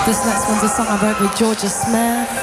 This next one's a song I wrote with Georgia Smith.